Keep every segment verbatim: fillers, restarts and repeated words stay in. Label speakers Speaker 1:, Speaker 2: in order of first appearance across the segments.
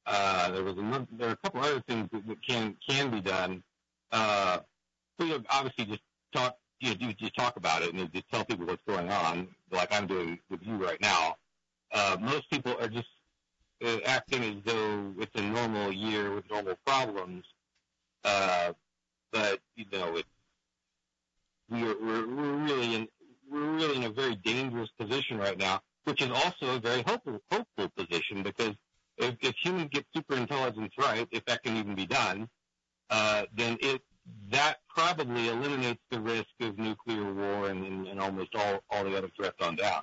Speaker 1: Uh, there was a, there are a couple other things that, that can can be done. Uh, so you know, obviously just talk, you know, you just talk about it and you just tell people what's going on, like I'm doing with you right now. Uh, most people are just uh, acting as though it's a normal year with normal problems. Uh, but you know, it, we're, we're we're really in we're really in a very dangerous position right now, which is also a very hopeful hopeful position because if, if humans get super intelligence right, if that can even be done, uh, then it that probably eliminates the risk of nuclear war and, and, and almost all, all the other threats on down.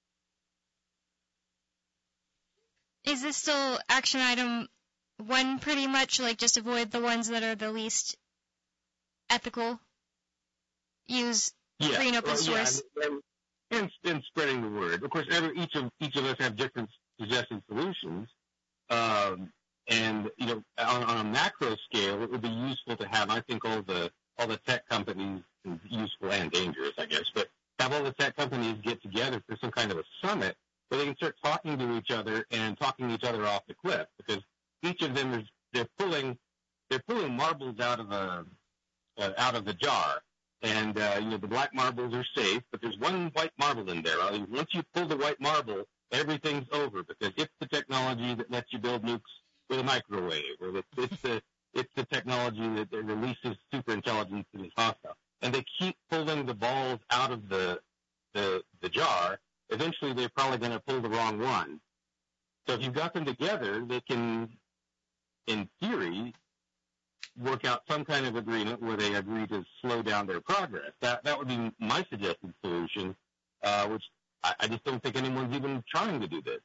Speaker 2: Is this still action item one pretty much, like just avoid the ones that are the least ethical? Use
Speaker 1: yeah.
Speaker 2: free and open
Speaker 1: well,
Speaker 2: source?
Speaker 1: Yeah, and, and, and spreading the word. Of course, every, each of each of us have different suggested solutions. Um, and, you know, on, on a macro scale, it would be useful to have, I think, all the all the tech companies, useful and dangerous, I guess, but have all the tech companies get together for some kind of a summit where they can start talking to each other and talking each other off the cliff, because each of them is they're pulling they're pulling marbles out of a uh, out of the jar, and uh, you know the black marbles are safe, but there's one white marble in there. I mean, once you pull the white marble, everything's over, because it's the technology that lets you build nukes with a microwave, or it's, it's the it's the technology that, that releases super intelligence that is hostile. And they keep pulling the balls out of the the, the jar. Eventually, they're probably going to pull the wrong one. So if you've got them together, they can, in theory, work out some kind of agreement where they agree to slow down their progress. That that would be my suggested solution, uh, which I, I just don't think anyone's even trying to do this.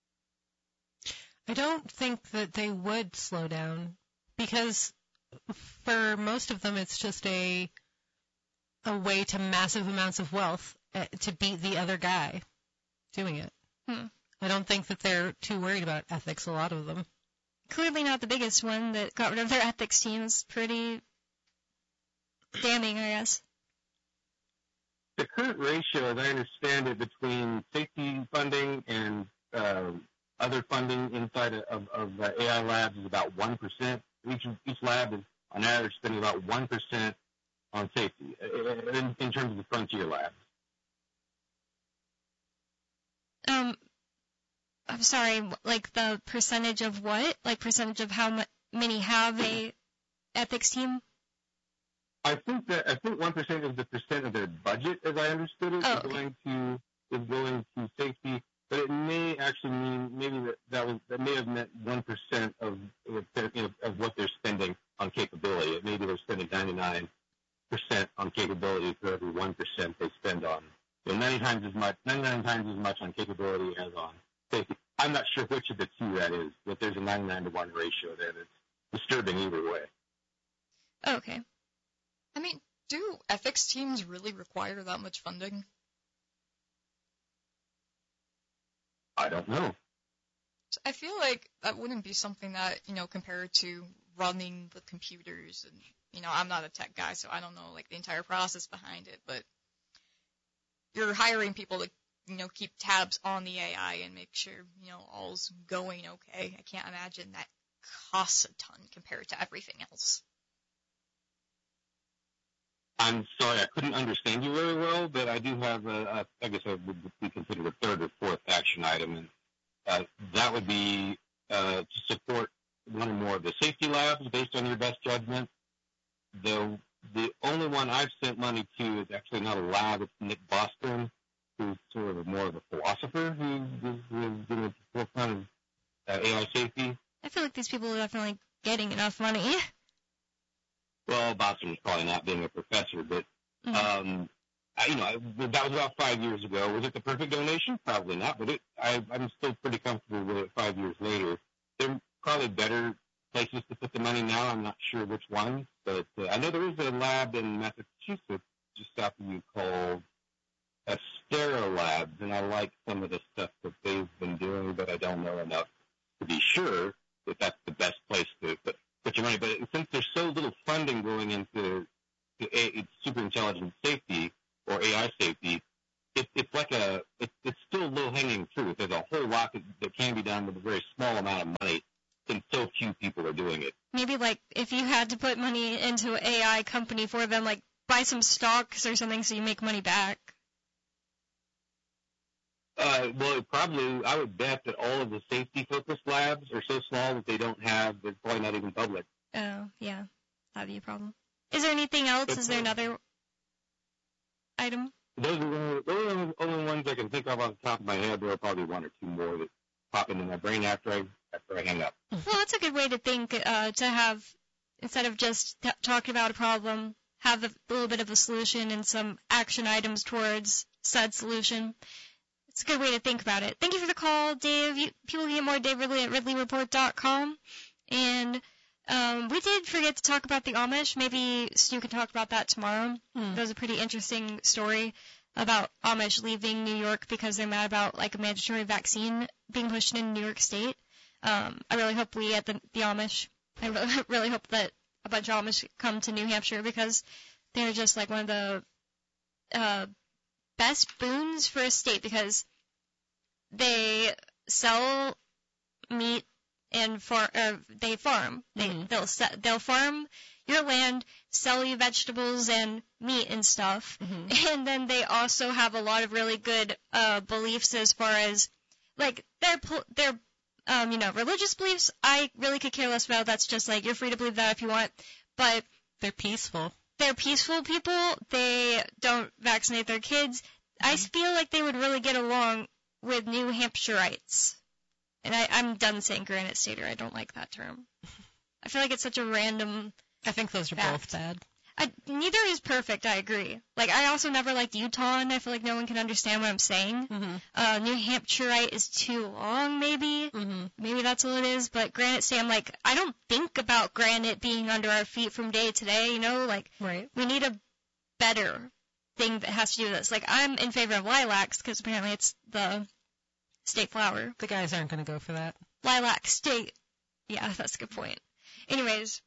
Speaker 3: I don't think that they would slow down, because for most of them it's just a a way to massive amounts of wealth uh, to beat the other guy doing it.
Speaker 2: Hmm.
Speaker 3: I don't think that they're too worried about ethics, a lot of them.
Speaker 2: Clearly not the biggest one that got rid of their ethics teams. Pretty damning, I guess.
Speaker 1: The current ratio, as I understand it, between safety funding and uh, other funding inside of, of uh, A I labs is about one percent. Each, each lab is, on average, spending about one percent on safety in, in terms of the frontier labs.
Speaker 2: Um, I'm sorry, like the percentage of what? Like percentage of how many have a ethics team?
Speaker 1: I think that I think one percent is the percent of their budget, as I understood it,
Speaker 2: oh,
Speaker 1: is
Speaker 2: okay.
Speaker 1: going to is going to safety. But it may actually mean maybe that that, was, that may have meant one percent of you know, of what they're spending on capability. It maybe they're spending ninety-nine percent on capability for every one percent they spend on. You know, ninety times as much, ninety-nine times as much on capability as on safety. I'm not sure which of the two that is, but there's a ninety-nine to one ratio there that's disturbing either way.
Speaker 2: Okay.
Speaker 4: I mean, do ethics teams really require that much funding?
Speaker 1: I don't know.
Speaker 4: I feel like that wouldn't be something that, you know, compared to running the computers and, you know, I'm not a tech guy, so I don't know, like, the entire process behind it, but you're hiring people to, you know, keep tabs on the A I and make sure, you know, all's going okay. I can't imagine that costs a ton compared to everything else.
Speaker 1: I'm sorry, I couldn't understand you very well, but I do have, a, a, I guess it would be considered a third or fourth action item, and uh, that would be uh, to support one or more of the safety labs based on your best judgment. The the only one I've sent money to is actually not a lab, it's Nick Bostrom, who's sort of more of a philosopher who is, is doing the forefront of uh, A I safety.
Speaker 2: I feel like these people are definitely getting enough money.
Speaker 1: Well, Bostrom's probably not being a professor, but,
Speaker 2: mm-hmm.
Speaker 1: um, I, you know, I, that was about five years ago. Was it the perfect donation? Probably not, but it, I, I'm still pretty comfortable with it five years later. There are probably better places to put the money now. I'm not sure which ones, but uh, I know there is a lab in Massachusetts just south of you called Astera Labs, and I like some of the stuff that they've been doing, but I don't know enough to be sure that that's the best place to put put your money. But since there's so little funding going into to a, super intelligence safety or A I safety, it, it's like a it, it's still low hanging fruit. There's a whole lot that, that can be done with a very small amount of money. And real few people are doing it.
Speaker 2: Maybe, like, if you had to put money into an A I company for them, like, buy some stocks or something so you make money back.
Speaker 1: Uh, well, it probably, I would bet that all of the safety-focused labs are so small that they don't have, they're probably not even public.
Speaker 2: Oh, yeah. That'd be a problem. Is there anything else?
Speaker 1: But,
Speaker 2: Is there another item?
Speaker 1: Those are the those are the only ones I can think of on the top of my head. There are probably one or two more that pop into my brain after I after I hang up.
Speaker 2: Well, that's a good way to think, uh, to have, instead of just t- talking about a problem, have a little bit of a solution and some action items towards said solution. It's a good way to think about it. Thank you for the call, Dave. You, people can get more at Dave Ridley at ridley report dot com. And um, we did forget to talk about the Amish. Maybe Stu can talk about that tomorrow.
Speaker 3: Hmm.
Speaker 2: That was a pretty interesting story about Amish leaving New York because they're mad about like a mandatory vaccine being pushed in New York State. Um, I really hope we at the, the Amish, I really, really hope that a bunch of Amish come to New Hampshire because they're just like one of the uh, best boons for a state because they sell meat and far, uh, they farm. They,
Speaker 3: Mm-hmm.
Speaker 2: They'll se- they'll farm your land, sell you vegetables and meat and stuff,
Speaker 3: Mm-hmm.
Speaker 2: and then they also have a lot of really good uh, beliefs as far as like their pol- their um, you know religious beliefs. I really could care less about. That's just like you're free to believe that if you want, but
Speaker 3: They're peaceful.
Speaker 2: they're peaceful people. They don't vaccinate their kids. I feel like they would really get along with New Hampshireites. And I, I'm done saying Granite Stater. I don't like that term. I feel like it's such a random.
Speaker 3: I think those are
Speaker 2: Fact.
Speaker 3: both bad.
Speaker 2: I, neither is perfect. I agree. Like I also never liked Utah, and I feel like no one can understand what I'm saying.
Speaker 3: Mm-hmm.
Speaker 2: Uh, New Hampshireite is too long, maybe.
Speaker 3: Mm-hmm.
Speaker 2: Maybe that's what it is. But Granite State, I'm like, I don't think about granite being under our feet from day to day. You know, like
Speaker 3: Right.
Speaker 2: we need a better thing that has to do with this. Like I'm in favor of lilacs because apparently it's the state flower.
Speaker 3: The guys aren't going to go for that.
Speaker 2: Lilac state. Yeah, that's a good point. Anyways,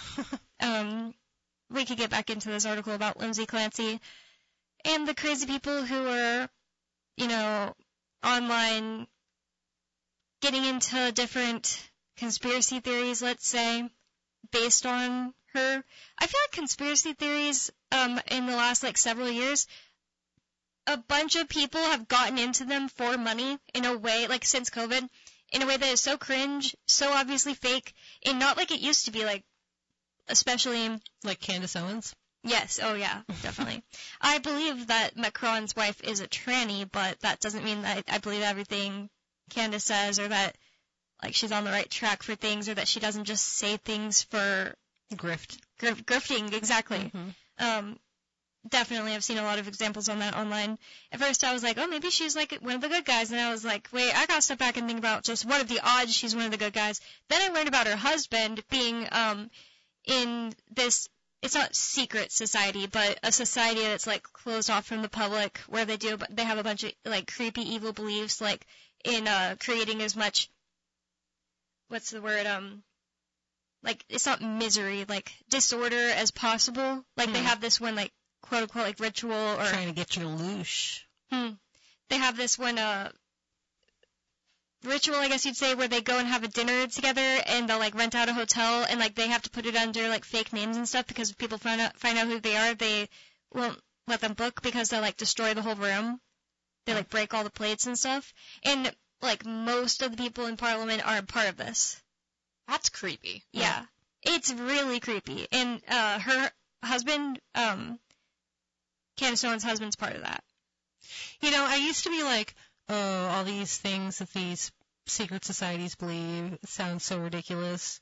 Speaker 2: um, we could get back into this article about Lindsay Clancy and the crazy people who are, you know, online getting into different conspiracy theories, let's say, based on her. I feel like conspiracy theories um, in the last, like, several years, a bunch of people have gotten into them for money in a way, like, since COVID, in a way that is so cringe, so obviously fake, and not like it used to be, like, especially...
Speaker 3: Like Candace Owens?
Speaker 2: Yes, oh yeah, definitely. I believe that Macron's wife is a tranny, but that doesn't mean that I believe everything Candace says, or that, like, she's on the right track for things, or that she doesn't just say things for...
Speaker 3: Grift.
Speaker 2: Grif- grifting, exactly.
Speaker 3: Mm-hmm.
Speaker 2: Um, definitely, I've seen a lot of examples on that online. At first, I was like, oh, maybe she's like one of the good guys, and I was like, wait, I gotta step back and think about just what are the odds she's one of the good guys. Then I learned about her husband being um in this. It's not secret society, but a society that's like closed off from the public, where they do, they have a bunch of like creepy, evil beliefs, like in uh creating as much. What's the word? Um. Like, it's not misery, like, disorder as possible. Like, they
Speaker 3: Hmm.
Speaker 2: have this one, like, quote-unquote, like, ritual or...
Speaker 3: Trying to get your loosh.
Speaker 2: Hmm. They have this one, uh, ritual, I guess you'd say, where they go and have a dinner together, and they'll, like, rent out a hotel, and, like, they have to put it under, like, fake names and stuff, because if people find out, find out who they are, they won't let them book, because they'll, like, destroy the whole room. They, like, break all the plates and stuff. And, like, most of the people in Parliament are part of this.
Speaker 4: That's creepy.
Speaker 2: Yeah. It's really creepy. And uh, her husband, um, Candace Owens' husband's part of that.
Speaker 3: You know, I used to be like, oh, all these things that these secret societies believe sound so ridiculous.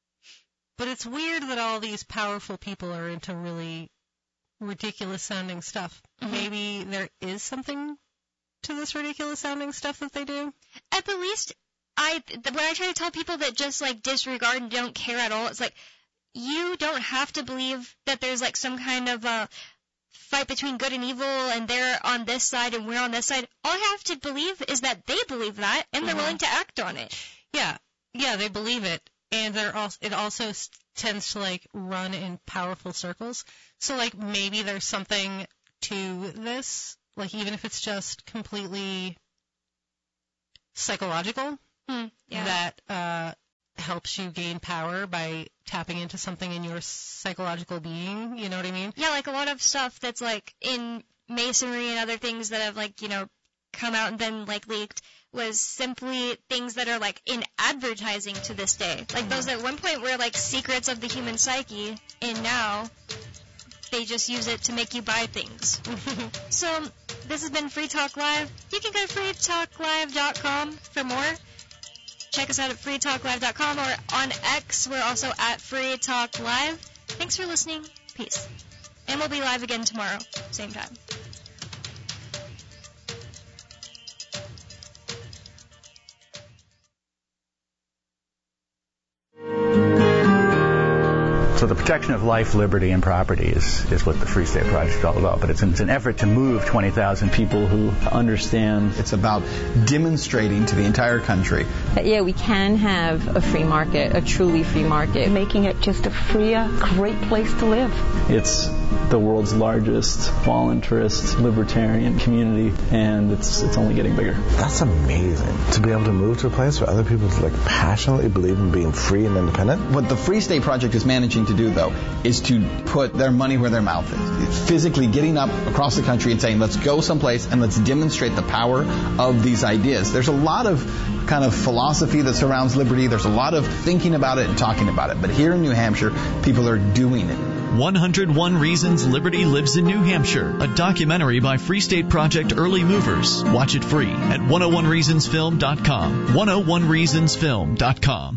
Speaker 3: But it's weird that all these powerful people are into really ridiculous sounding stuff.
Speaker 2: Mhm.
Speaker 3: Maybe there is something to this ridiculous sounding stuff that they do.
Speaker 2: At the least, I when I try to tell people that just like disregard and don't care at all, it's like you don't have to believe that there's like some kind of uh, fight between good and evil, and they're on this side and we're on this side. All I have to believe is that they believe that, and they're
Speaker 3: Mhm.
Speaker 2: willing to act on it.
Speaker 3: Yeah, yeah, they believe it, and they're also it also s- tends to like run in powerful circles. So like maybe there's something to this, like even if it's just completely psychological.
Speaker 2: Hmm. Yeah.
Speaker 3: That uh, helps you gain power by tapping into something in your psychological being. You know what I mean?
Speaker 2: Yeah, like a lot of stuff that's like in Masonry and other things that have like, you know, come out and been like leaked was simply things that are like in advertising to this day. Like those at one point were like secrets of the human psyche, and now they just use it to make you buy things. So this has been Free Talk Live. You can go to free talk live dot com for more. Check us out at free talk live dot com, or on X, we're also at Free Talk Live. Thanks for listening. Peace. And we'll be live again tomorrow, same time.
Speaker 5: So the protection of life, liberty, and property is, is what the Free State Project is all about. But it's an, it's an effort to move twenty thousand people who understand.
Speaker 6: It's about demonstrating to the entire country
Speaker 7: that, yeah, we can have a free market, a truly free market.
Speaker 8: Making it just a freer, great place to live.
Speaker 9: It's the world's largest voluntarist libertarian community, and it's it's only getting bigger.
Speaker 10: That's amazing, to be able to move to a place where other people like passionately believe in being free and independent.
Speaker 6: What the Free State Project is managing to do, though, is to put their money where their mouth is. It's physically getting up across the country and saying, let's go someplace and let's demonstrate the power of these ideas. There's a lot of kind of philosophy that surrounds liberty. There's a lot of thinking about it and talking about it. But here in New Hampshire, people are doing it.
Speaker 11: one hundred one Reasons Liberty Lives in New Hampshire, a documentary by Free State Project Early Movers. Watch it free at one oh one reasons film dot com. one oh one reasons film dot com.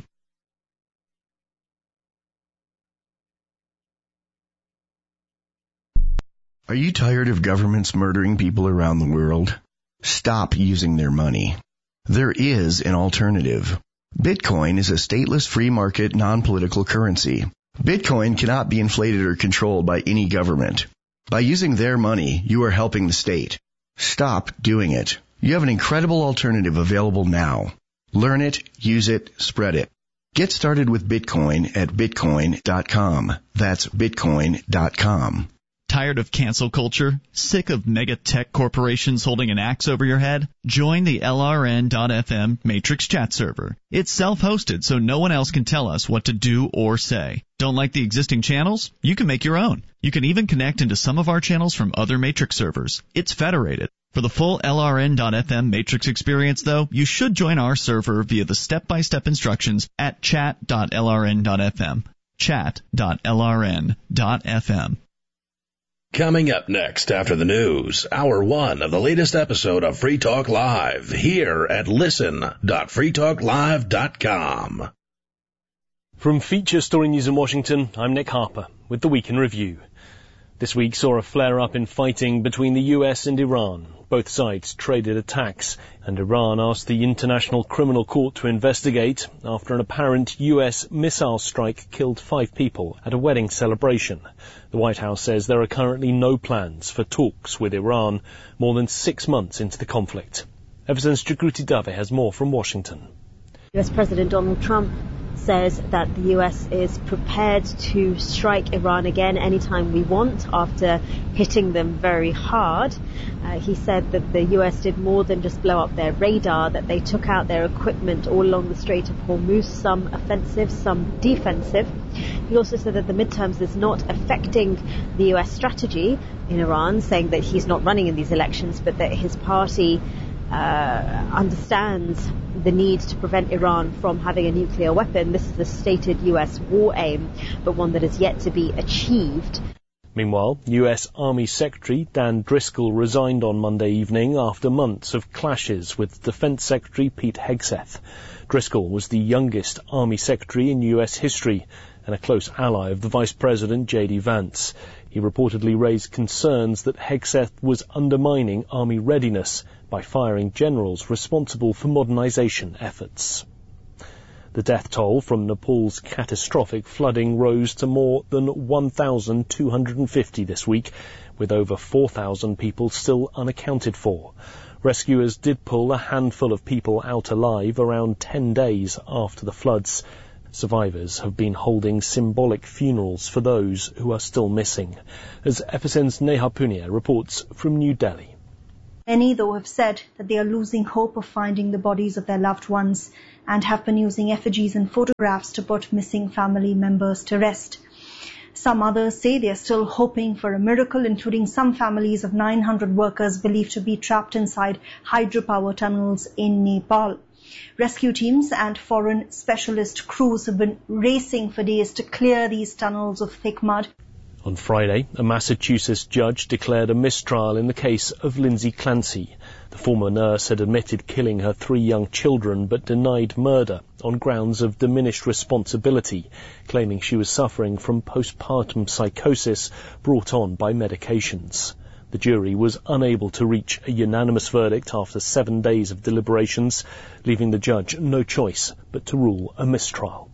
Speaker 12: Are you tired of governments murdering people around the world? Stop using their money. There is an alternative. Bitcoin is a stateless free market non-political currency. Bitcoin cannot be inflated or controlled by any government. By using their money, you are helping the state. Stop doing it. You have an incredible alternative available now. Learn it, use it, spread it. Get started with Bitcoin at bitcoin dot com. That's bitcoin dot com.
Speaker 11: Tired of cancel culture? Sick of mega tech corporations holding an axe over your head? Join the L R N dot F M Matrix chat server. It's self-hosted, so no one else can tell us what to do or say. Don't like the existing channels? You can make your own. You can even connect into some of our channels from other Matrix servers. It's federated. For the full L R N dot F M Matrix experience, though, you should join our server via the step-by-step instructions at chat dot L R N dot F M. chat dot L R N dot F M.
Speaker 13: Coming up next after the news, hour one of the latest episode of Free Talk Live here at listen dot free talk live dot com.
Speaker 14: From Feature Story News in Washington, I'm Nick Harper with the Week in Review. This week saw a flare-up in fighting between the U S and Iran. Both sides traded attacks, and Iran asked the International Criminal Court to investigate after an apparent U S missile strike killed five people at a wedding celebration. The White House says there are currently no plans for talks with Iran more than six months into the conflict. Everton's Jagruti Dave has more from Washington.
Speaker 15: U S President Donald Trump says that the U S is prepared to strike Iran again anytime we want after hitting them very hard. Uh, he said that the U S did more than just blow up their radar, that they took out their equipment all along the Strait of Hormuz, some offensive, some defensive. He also said that the midterms is not affecting the U S strategy in Iran, saying that he's not running in these elections, but that his party uh, understands the need to prevent Iran from having a nuclear weapon. This is the stated U S war aim, but one that is yet to be achieved.
Speaker 14: Meanwhile, U S Army Secretary Dan Driscoll resigned on Monday evening after months of clashes with Defense Secretary Pete Hegseth. Driscoll was the youngest Army Secretary in U S history and a close ally of the Vice President J D Vance. He reportedly raised concerns that Hegseth was undermining Army readiness by firing generals responsible for modernization efforts. The death toll from Nepal's catastrophic flooding rose to more than one thousand two hundred fifty this week, with over four thousand people still unaccounted for. Rescuers did pull a handful of people out alive around ten days after the floods. Survivors have been holding symbolic funerals for those who are still missing. As F S N's Neha Punia reports from New Delhi.
Speaker 16: Many, though, have said that they are losing hope of finding the bodies of their loved ones and have been using effigies and photographs to put missing family members to rest. Some others say they are still hoping for a miracle, including some families of nine hundred workers believed to be trapped inside hydropower tunnels in Nepal. Rescue teams and foreign specialist crews have been racing for days to clear these tunnels of thick mud.
Speaker 14: On Friday, a Massachusetts judge declared a mistrial in the case of Lindsay Clancy. The former nurse had admitted killing her three young children but denied murder on grounds of diminished responsibility, claiming she was suffering from postpartum psychosis brought on by medications. The jury was unable to reach a unanimous verdict after seven days of deliberations, leaving the judge no choice but to rule a mistrial.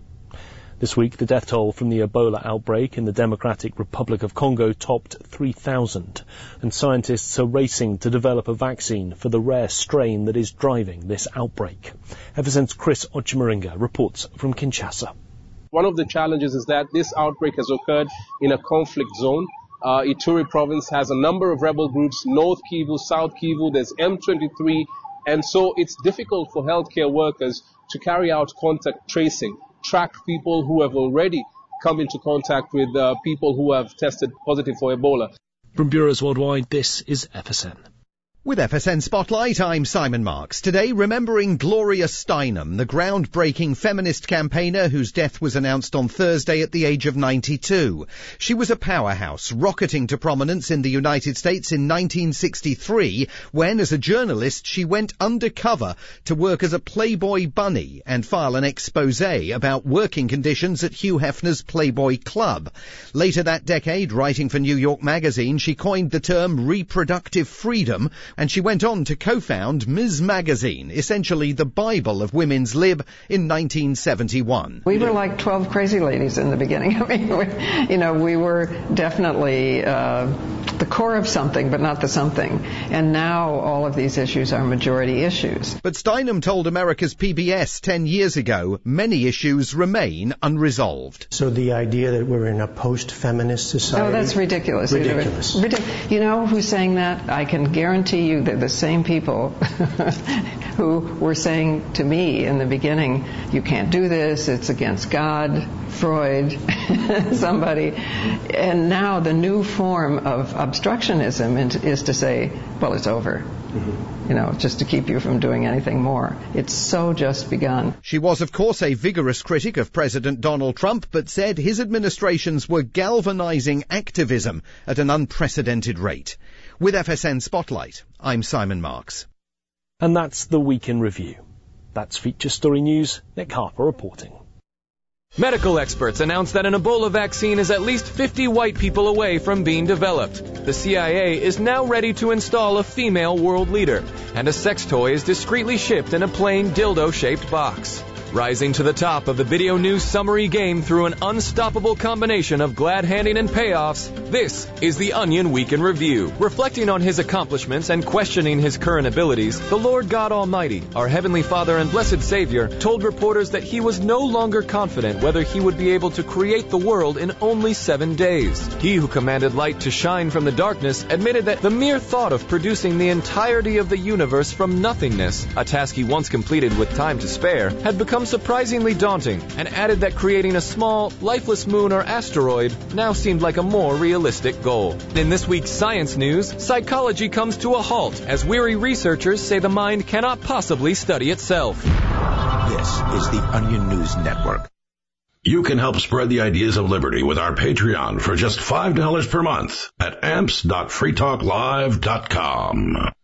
Speaker 14: This week, the death toll from the Ebola outbreak in the Democratic Republic of Congo topped three thousand, and scientists are racing to develop a vaccine for the rare strain that is driving this outbreak. F S N's Chris Ochimaringa reports from Kinshasa.
Speaker 17: One of the challenges is that this outbreak has occurred in a conflict zone. Uh, Ituri province has a number of rebel groups, North Kivu, South Kivu, there's M twenty-three, and so it's difficult for healthcare workers to carry out contact tracing, track people who have already come into contact with uh, people who have tested positive for Ebola.
Speaker 14: From bureaus worldwide, this is F S N.
Speaker 18: With F S N Spotlight, I'm Simon Marks. Today, remembering Gloria Steinem, the groundbreaking feminist campaigner whose death was announced on Thursday at the age of ninety-two. She was a powerhouse, rocketing to prominence in the United States in nineteen sixty-three, when, as a journalist, she went undercover to work as a Playboy bunny and file an exposé about working conditions at Hugh Hefner's Playboy Club. Later that decade, writing for New York Magazine, she coined the term reproductive freedom, and she went on to co-found Miz Magazine, essentially the Bible of women's lib, in nineteen seventy-one.
Speaker 19: We were like twelve crazy ladies in the beginning. I mean, we, you know, we were definitely uh, the core of something, but not the something. And now all of these issues are majority issues.
Speaker 18: But Steinem told America's P B S ten years ago, many issues remain unresolved.
Speaker 20: So the idea that we're in a post-feminist society...
Speaker 19: Oh, that's ridiculous.
Speaker 20: Ridiculous.
Speaker 19: Ridic- you know who's saying that? I can guarantee you that the same people who were saying to me in the beginning, you can't do this, it's against God, Freud, somebody, and now the new form of obstructionism is to say, well, it's over. Mm-hmm. You know, just to keep you from doing anything more. It's so just begun.
Speaker 18: She was, of course, a vigorous critic of President Donald Trump, but said his administrations were galvanizing activism at an unprecedented rate. With F S N Spotlight, I'm Simon Marks.
Speaker 14: And that's the Week in Review. That's Feature Story News. Nick Harper reporting.
Speaker 21: Medical experts announced that an Ebola vaccine is at least fifty white people away from being developed. The C I A is now ready to install a female world leader, and a sex toy is discreetly shipped in a plain dildo-shaped box. Rising to the top of the video news summary game through an unstoppable combination of glad handing and payoffs, this is the Onion Week in Review. Reflecting on his accomplishments and questioning his current abilities, the Lord God Almighty, our Heavenly Father and Blessed Savior, told reporters that he was no longer confident whether he would be able to create the world in only seven days. He who commanded light to shine from the darkness admitted that the mere thought of producing the entirety of the universe from nothingness, a task he once completed with time to spare, had become surprisingly daunting, and added that creating a small, lifeless moon or asteroid now seemed like a more realistic goal. In this week's science news, psychology comes to a halt as weary researchers say the mind cannot possibly study itself.
Speaker 13: This is the Onion News Network. You can help spread the ideas of liberty with our Patreon for just five dollars per month at amps dot free talk live dot com.